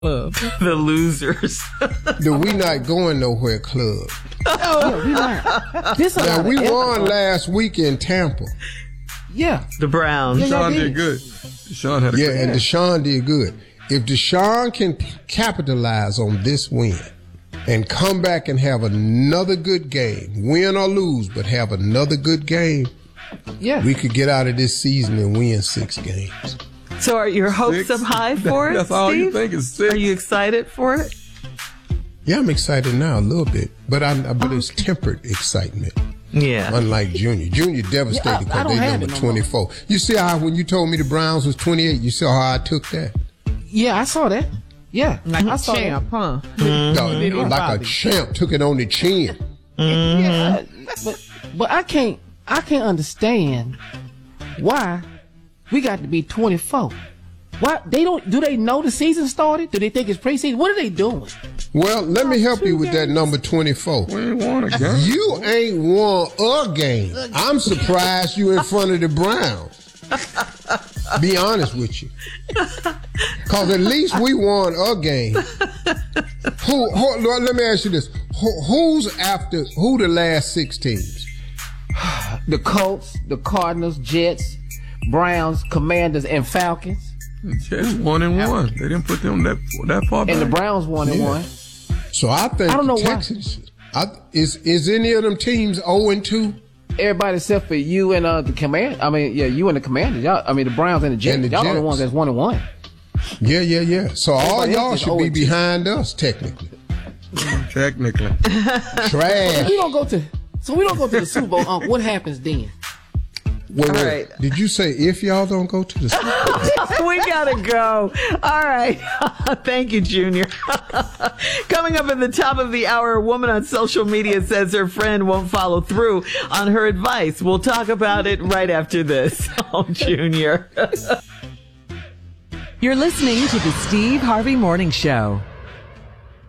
Club. The losers. The We Not Going Nowhere Club. Oh, we not. Now, we won last week in Tampa. Yeah. The Browns. Deshaun did good. Deshaun had a good and Deshaun did good. If Deshaun can capitalize on this win and come back and have another good game, win or lose, but have another good game, we could get out of this season and win 6 games. So are your hopes up high for it, That's all Steve? you think is 6. Are you excited for it? Yeah, I'm excited now a little bit, but it's tempered excitement. Yeah. Unlike Junior. Junior devastated because they number 24. You see how when you told me the Browns was 28, you saw how I took that? Yeah, I saw that. Yeah. Like I a saw champ, huh? No, like a champ, took it on the chin. Yeah, but I can't understand why we got to be 24. Why do they know the season started? Do they think it's preseason? What are they doing? Well, let me help you with that number 24. We ain't won a game. You ain't won a game. I'm surprised you in front of the Browns. Be honest with you. Because at least we won a game. Let me ask you this. Who the last 6 teams? The Colts, the Cardinals, Jets, Browns, Commanders, and Falcons. The Jets 1-1. They didn't put them that far back. And the Browns 1-1. So I think I don't know Texas is any of them teams 0-2? Everybody except for you and the Command. I mean, yeah, you and the Commanders. The Browns and the Jets. Y'all are the ones that's 1-1. Yeah. So all y'all should be behind us, technically. Technically. Trash. We don't go to the Super Bowl. What happens then? Wait. right. Did you say if y'all don't go to the Super Bowl? We gotta go. All right. Thank you, Junior. Coming up at the top of the hour, a woman on social media says her friend won't follow through on her advice. We'll talk about it right after this. Oh, Junior. You're listening to the Steve Harvey Morning Show.